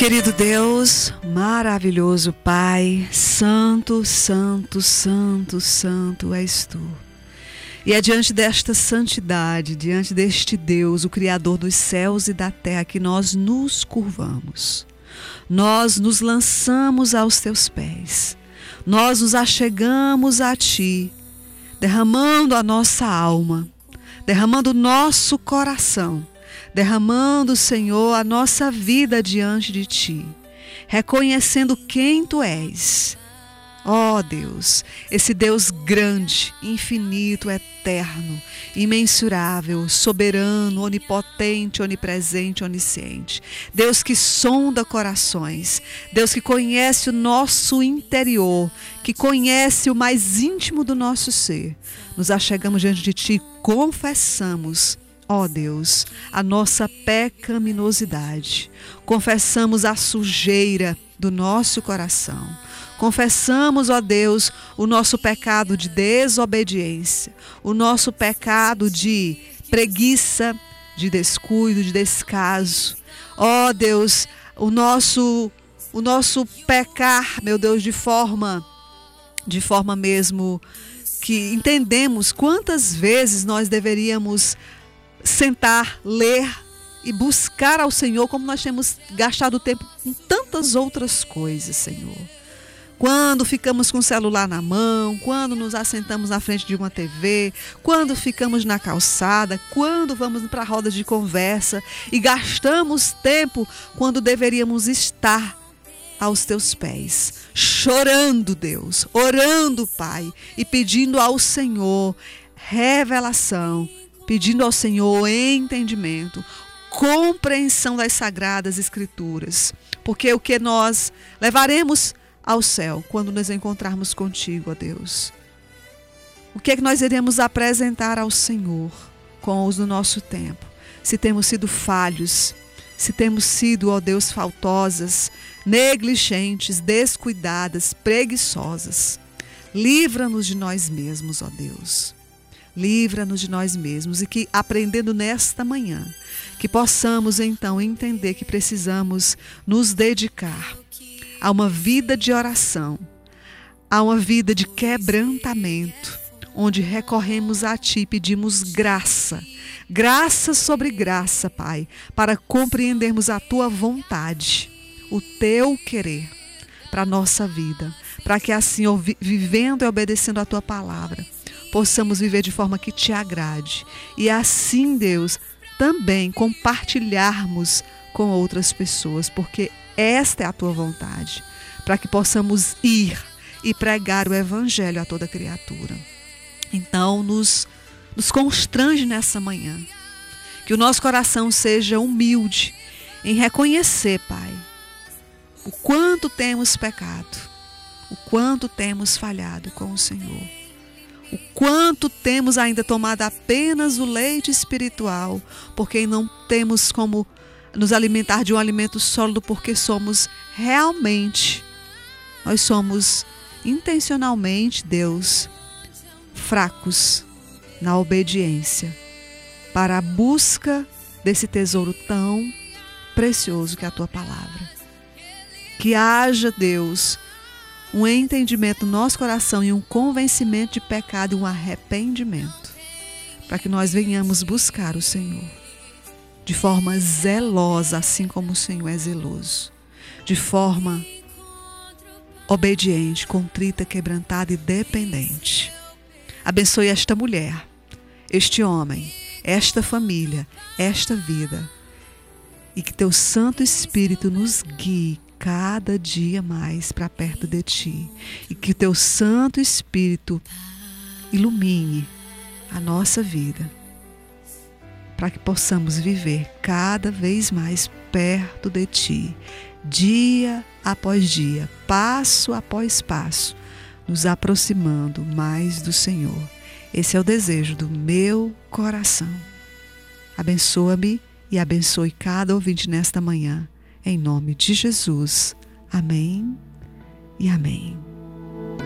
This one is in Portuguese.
Querido Deus, maravilhoso Pai, santo, santo, santo, santo és Tu. E é diante desta santidade, diante deste Deus, o Criador dos céus e da terra, que nós nos curvamos. Nós nos lançamos aos Teus pés. Nós nos achegamos a Ti, derramando a nossa alma, derramando o nosso coração, derramando, Senhor, a nossa vida diante de Ti, reconhecendo quem Tu és. Ó Deus, esse Deus grande, infinito, eterno, imensurável, soberano, onipotente, onipresente, onisciente. Deus que sonda corações, Deus que conhece o nosso interior, que conhece o mais íntimo do nosso ser. Nos achegamos diante de Ti, confessamos, ó Deus, a nossa pecaminosidade. Confessamos a sujeira do nosso coração. Confessamos, ó Deus, o nosso pecado de desobediência, o nosso pecado de preguiça, de descuido, de descaso. Ó Deus, o nosso pecar, meu Deus, de forma mesmo que entendemos quantas vezes nós deveríamos sentar, ler e buscar ao Senhor, como nós temos gastado tempo com tantas outras coisas, Senhor. Quando ficamos com o celular na mão, quando nos assentamos na frente de uma TV, quando ficamos na calçada, quando vamos para rodas de conversa e gastamos tempo quando deveríamos estar aos Teus pés, chorando, Deus, orando, Pai, e pedindo ao Senhor revelação, pedindo ao Senhor entendimento, compreensão das Sagradas Escrituras, porque o que nós levaremos ao céu quando nos encontrarmos contigo, ó Deus? O que é que nós iremos apresentar ao Senhor com os do nosso tempo? Se temos sido falhos, se temos sido, ó Deus, faltosas, negligentes, descuidadas, preguiçosas. Livra-nos de nós mesmos, ó Deus. Livra-nos de nós mesmos e que, aprendendo nesta manhã, que possamos então entender que precisamos nos dedicar a uma vida de oração, a uma vida de quebrantamento, onde recorremos a Ti e pedimos graça, graça sobre graça, Pai, para compreendermos a Tua vontade, o Teu querer para a nossa vida, para que assim, vivendo e obedecendo a Tua palavra, possamos viver de forma que Te agrade e assim, Deus, também compartilharmos com outras pessoas, porque esta é a Tua vontade, para que possamos ir e pregar o Evangelho a toda criatura. Então, nos constrange nessa manhã, que o nosso coração seja humilde em reconhecer, Pai, o quanto temos pecado, o quanto temos falhado com o Senhor, o quanto temos ainda tomado apenas o leite espiritual, porque não temos como nos alimentar de um alimento sólido, porque nós somos intencionalmente, Deus, fracos na obediência para a busca desse tesouro tão precioso que é a Tua palavra. Que haja, Deus, um entendimento no nosso coração e um convencimento de pecado e um arrependimento, para que nós venhamos buscar o Senhor de forma zelosa, assim como o Senhor é zeloso, de forma obediente, contrita, quebrantada e dependente. Abençoe esta mulher, este homem, esta família, esta vida, e que Teu Santo Espírito nos guie cada dia mais para perto de Ti, e que o Teu Santo Espírito ilumine a nossa vida, para que possamos viver cada vez mais perto de Ti, dia após dia, passo após passo, nos aproximando mais do Senhor. Esse é o desejo do meu coração. Abençoa-me e abençoe cada ouvinte nesta manhã, em nome de Jesus. Amém e amém.